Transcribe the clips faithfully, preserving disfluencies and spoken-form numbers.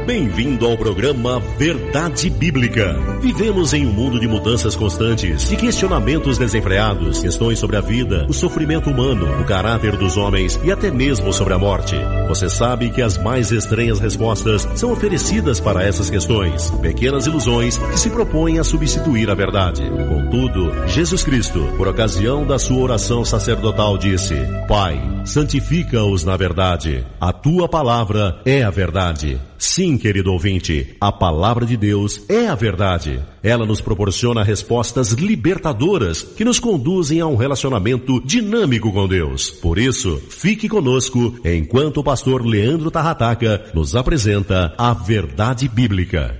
Bem-vindo ao programa Verdade Bíblica. Vivemos em um mundo de mudanças constantes, de questionamentos desenfreados, questões sobre a vida, o sofrimento humano, o caráter dos homens e até mesmo sobre a morte. Você sabe que as mais estranhas respostas são oferecidas para essas questões, pequenas ilusões que se propõem a substituir a verdade. Contudo, Jesus Cristo, por ocasião da sua oração sacerdotal, disse: Pai, santifica-os na verdade. A tua palavra é a verdade. Sim, querido ouvinte, a palavra de Deus é a verdade. Ela nos proporciona respostas libertadoras que nos conduzem a um relacionamento dinâmico com Deus. Por isso, fique conosco enquanto o pastor Leandro Tarrataca nos apresenta a Verdade Bíblica.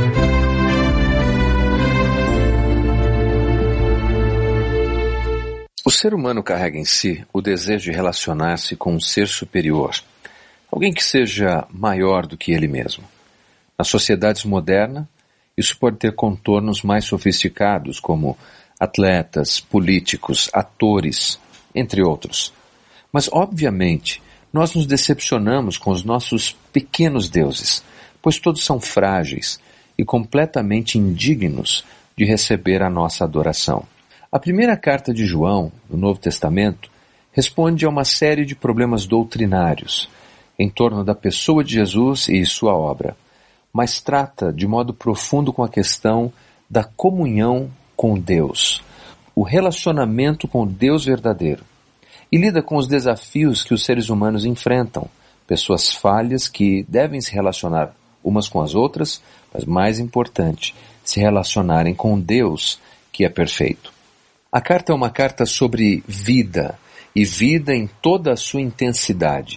O ser humano carrega em si o desejo de relacionar-se com um ser superior, alguém que seja maior do que ele mesmo. Nas sociedades modernas, isso pode ter contornos mais sofisticados, como atletas, políticos, atores, entre outros. Mas, obviamente, nós nos decepcionamos com os nossos pequenos deuses, pois todos são frágeis e completamente indignos de receber a nossa adoração. A primeira carta de João, no Novo Testamento, responde a uma série de problemas doutrinários em torno da pessoa de Jesus e sua obra, mas trata de modo profundo com a questão da comunhão com Deus, o relacionamento com o Deus verdadeiro, e lida com os desafios que os seres humanos enfrentam, pessoas falhas que devem se relacionar umas com as outras, mas mais importante, se relacionarem com Deus, que é perfeito. A carta é uma carta sobre vida, e vida em toda a sua intensidade.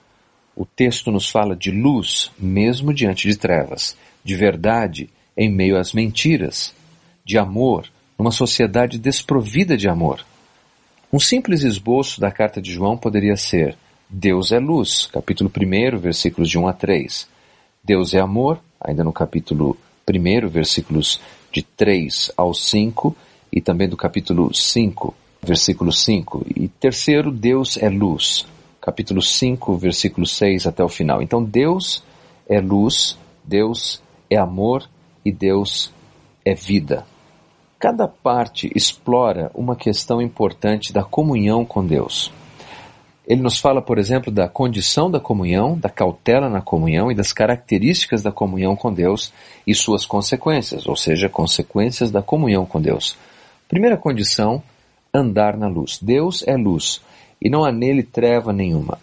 O texto nos fala de luz, mesmo diante de trevas, de verdade em meio às mentiras, de amor numa sociedade desprovida de amor. Um simples esboço da carta de João poderia ser: Deus é luz, capítulo primeiro, versículos de um a três. Deus é amor, ainda no capítulo primeiro, versículos de três ao cinco, e também do capítulo cinco, versículo cinco. E terceiro, Deus é luz, capítulo cinco, versículo seis até o final. Então Deus é luz, Deus é amor e Deus é vida. Cada parte explora uma questão importante da comunhão com Deus. Ele nos fala, por exemplo, da condição da comunhão, da cautela na comunhão e das características da comunhão com Deus e suas consequências, ou seja, consequências da comunhão com Deus. Primeira condição, andar na luz. Deus é luz, e não há nele treva nenhuma.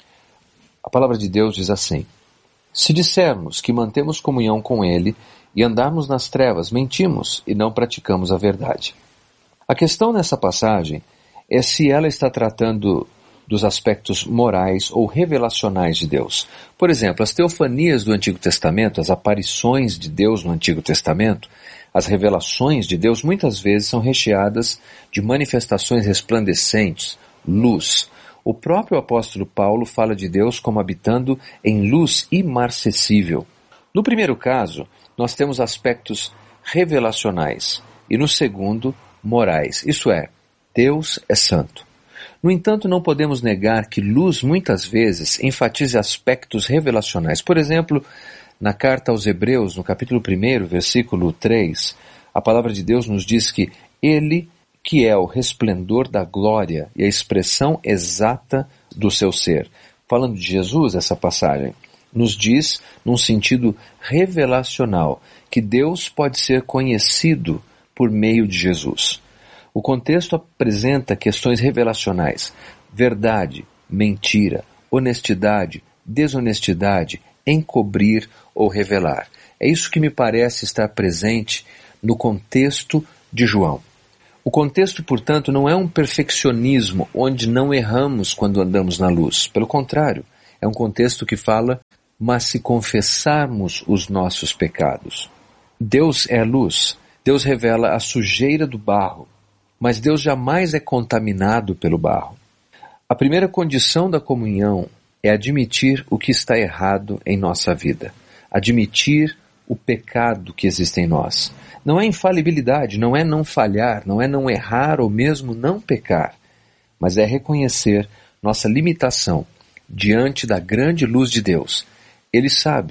A palavra de Deus diz assim: se dissermos que mantemos comunhão com ele e andarmos nas trevas, mentimos e não praticamos a verdade. A questão nessa passagem é se ela está tratando dos aspectos morais ou revelacionais de Deus. Por exemplo, as teofanias do Antigo Testamento, as aparições de Deus no Antigo Testamento, as revelações de Deus muitas vezes são recheadas de manifestações resplandecentes, luz. O próprio apóstolo Paulo fala de Deus como habitando em luz imarcessível. No primeiro caso, nós temos aspectos revelacionais e no segundo, morais. Isso é, Deus é santo. No entanto, não podemos negar que luz muitas vezes enfatiza aspectos revelacionais. Por exemplo, na carta aos Hebreus, no capítulo primeiro, versículo três, a palavra de Deus nos diz que Ele, que é o resplendor da glória e a expressão exata do seu ser. Falando de Jesus, essa passagem nos diz, num sentido revelacional, que Deus pode ser conhecido por meio de Jesus. O contexto apresenta questões revelacionais: verdade, mentira, honestidade, desonestidade, encobrir ou revelar. É isso que me parece estar presente no contexto de João. O contexto, portanto, não é um perfeccionismo onde não erramos quando andamos na luz. Pelo contrário, é um contexto que fala: mas se confessarmos os nossos pecados. Deus é luz. Deus revela a sujeira do barro, mas Deus jamais é contaminado pelo barro. A primeira condição da comunhão é admitir o que está errado em nossa vida, admitir o pecado que existe em nós. Não é infalibilidade, não é não falhar, não é não errar ou mesmo não pecar, mas é reconhecer nossa limitação diante da grande luz de Deus. Ele sabe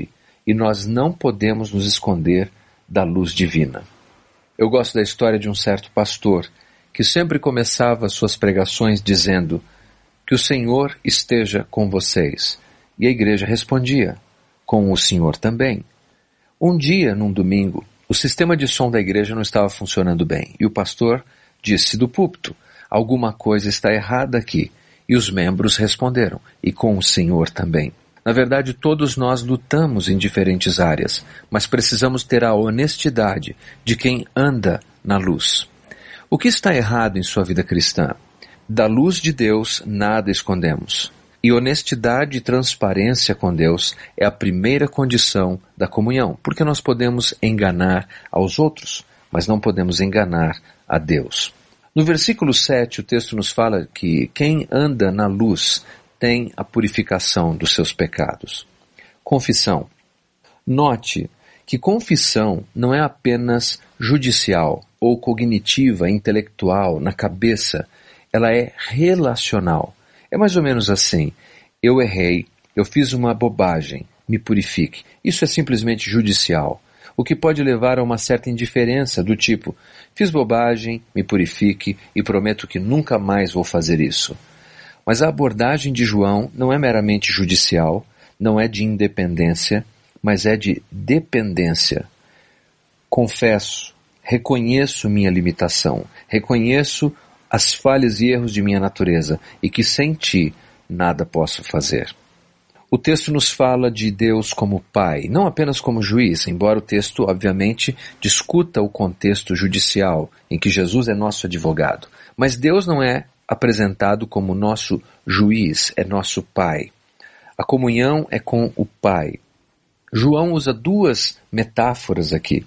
e nós não podemos nos esconder da luz divina. Eu gosto da história de um certo pastor que sempre começava suas pregações dizendo: "Que o Senhor esteja com vocês." E a igreja respondia: "Com o Senhor também." Um dia, num domingo, o sistema de som da igreja não estava funcionando bem e o pastor disse do púlpito: "Alguma coisa está errada aqui." E os membros responderam: "E com o Senhor também." Na verdade, todos nós lutamos em diferentes áreas, mas precisamos ter a honestidade de quem anda na luz. O que está errado em sua vida cristã? Da luz de Deus nada escondemos. E honestidade e transparência com Deus é a primeira condição da comunhão, porque nós podemos enganar aos outros, mas não podemos enganar a Deus. No versículo sete, o texto nos fala que quem anda na luz tem a purificação dos seus pecados. Confissão. Note que confissão não é apenas judicial ou cognitiva, intelectual, na cabeça. Ela é relacional. É mais ou menos assim: eu errei, eu fiz uma bobagem, me purifique. Isso é simplesmente judicial, o que pode levar a uma certa indiferença do tipo: fiz bobagem, me purifique e prometo que nunca mais vou fazer isso. Mas a abordagem de João não é meramente judicial, não é de independência, mas é de dependência. Confesso, reconheço minha limitação, reconheço as falhas e erros de minha natureza e que sem ti nada posso fazer. O texto nos fala de Deus como Pai, não apenas como juiz, embora o texto, obviamente, discuta o contexto judicial em que Jesus é nosso advogado. Mas Deus não é apresentado como nosso juiz, é nosso Pai. A comunhão é com o Pai. João usa duas metáforas aqui.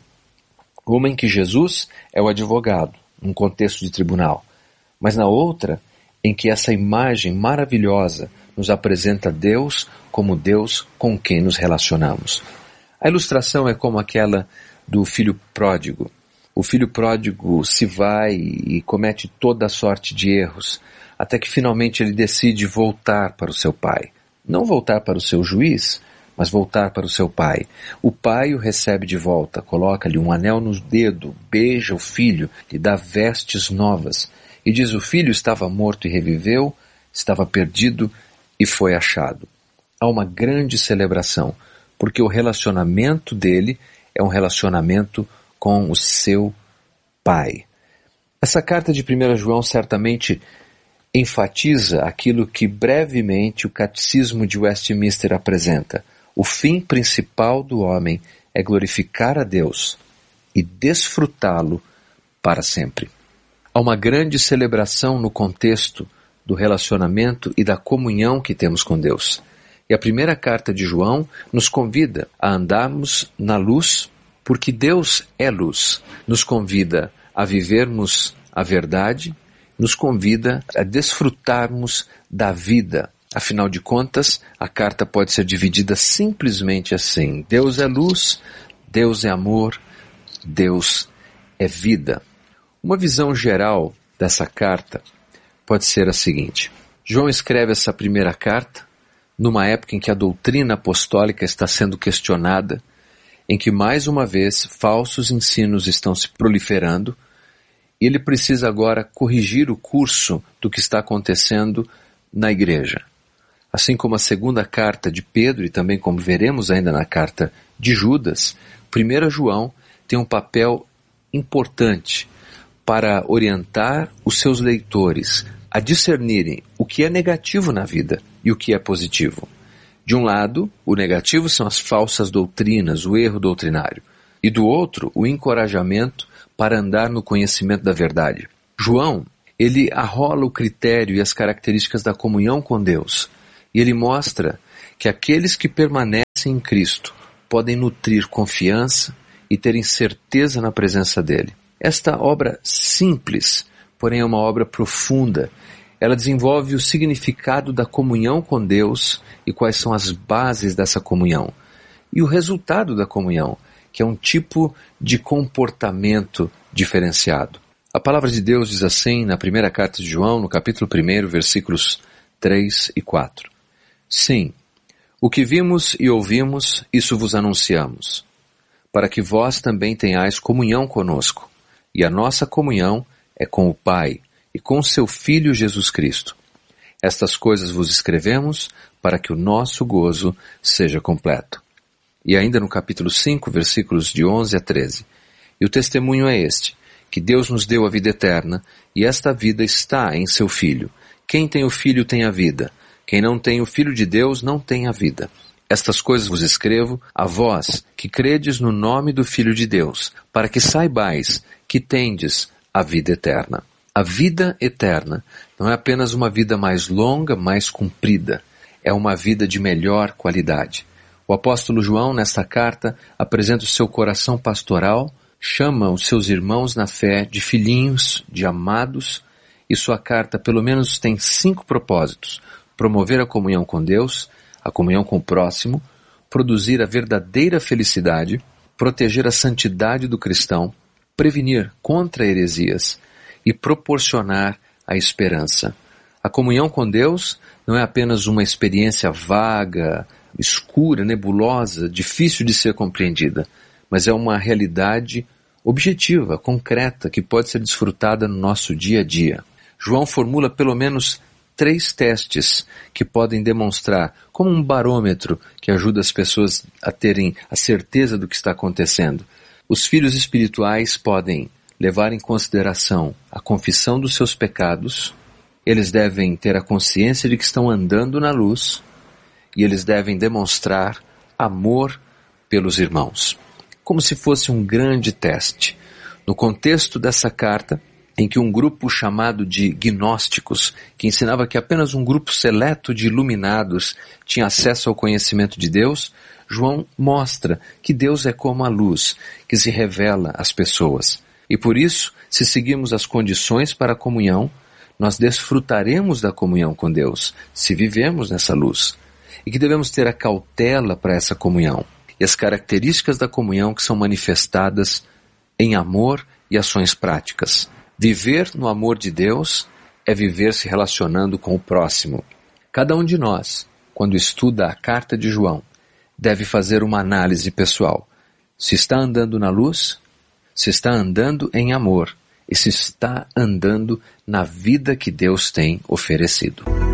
Uma em que Jesus é o advogado, num contexto de tribunal, mas na outra em que essa imagem maravilhosa nos apresenta Deus como Deus com quem nos relacionamos. A ilustração é como aquela do filho pródigo. O filho pródigo se vai e comete toda a sorte de erros, até que finalmente ele decide voltar para o seu pai. Não voltar para o seu juiz, mas voltar para o seu pai. O pai o recebe de volta, coloca-lhe um anel no dedo, beija o filho, lhe dá vestes novas. E diz: o filho estava morto e reviveu, estava perdido e foi achado. Há uma grande celebração, porque o relacionamento dele é um relacionamento com o seu Pai. Essa carta de primeiro João certamente enfatiza aquilo que brevemente o Catecismo de Westminster apresenta. O fim principal do homem é glorificar a Deus e desfrutá-lo para sempre. Há uma grande celebração no contexto do relacionamento e da comunhão que temos com Deus. E a primeira carta de João nos convida a andarmos na luz, porque Deus é luz. Nos convida a vivermos a verdade, nos convida a desfrutarmos da vida. Afinal de contas, a carta pode ser dividida simplesmente assim: Deus é luz, Deus é amor, Deus é vida. Uma visão geral dessa carta pode ser a seguinte: João escreve essa primeira carta numa época em que a doutrina apostólica está sendo questionada, em que mais uma vez falsos ensinos estão se proliferando, e ele precisa agora corrigir o curso do que está acontecendo na igreja. Assim como a segunda carta de Pedro, e também como veremos ainda na carta de Judas, primeiro João tem um papel importante para orientar os seus leitores a discernirem o que é negativo na vida e o que é positivo. De um lado, o negativo são as falsas doutrinas, o erro doutrinário. E do outro, o encorajamento para andar no conhecimento da verdade. João, ele arrola o critério e as características da comunhão com Deus. E ele mostra que aqueles que permanecem em Cristo podem nutrir confiança e terem certeza na presença dele. Esta obra simples, porém é uma obra profunda. Ela desenvolve o significado da comunhão com Deus e quais são as bases dessa comunhão. E o resultado da comunhão, que é um tipo de comportamento diferenciado. A palavra de Deus diz assim na primeira carta de João, no capítulo um, versículos três e quatro. Sim, O que vimos e ouvimos, isso vos anunciamos, para que vós também tenhais comunhão conosco. E a nossa comunhão é com o Pai e com seu Filho Jesus Cristo. Estas coisas vos escrevemos para que o nosso gozo seja completo. E ainda no capítulo cinco, versículos de onze a treze. E o testemunho é este, que Deus nos deu a vida eterna, e esta vida está em seu Filho. Quem tem o Filho tem a vida. Quem não tem o Filho de Deus não tem a vida. Estas coisas vos escrevo a vós, que credes no nome do Filho de Deus, para que saibais que tendes a vida eterna. A vida eterna não é apenas uma vida mais longa, mais comprida. É uma vida de melhor qualidade. O apóstolo João, nesta carta, apresenta o seu coração pastoral, chama os seus irmãos na fé de filhinhos, de amados, e sua carta pelo menos tem cinco propósitos: promover a comunhão com Deus, a comunhão com o próximo, produzir a verdadeira felicidade, proteger a santidade do cristão, prevenir contra heresias e proporcionar a esperança. A comunhão com Deus não é apenas uma experiência vaga, escura, nebulosa, difícil de ser compreendida, mas é uma realidade objetiva, concreta, que pode ser desfrutada no nosso dia a dia. João formula pelo menos três testes que podem demonstrar, como um barômetro que ajuda as pessoas a terem a certeza do que está acontecendo. Os filhos espirituais podem levar em consideração a confissão dos seus pecados, eles devem ter a consciência de que estão andando na luz e eles devem demonstrar amor pelos irmãos. Como se fosse um grande teste. No contexto dessa carta, em que um grupo chamado de gnósticos, que ensinava que apenas um grupo seleto de iluminados tinha acesso ao conhecimento de Deus, João mostra que Deus é como a luz, que se revela às pessoas. E por isso, se seguirmos as condições para a comunhão, nós desfrutaremos da comunhão com Deus, se vivemos nessa luz. E que devemos ter a cautela para essa comunhão. E as características da comunhão que são manifestadas em amor e ações práticas. Viver no amor de Deus é viver se relacionando com o próximo. Cada um de nós, quando estuda a carta de João, deve fazer uma análise pessoal. Se está andando na luz, se está andando em amor e se está andando na vida que Deus tem oferecido.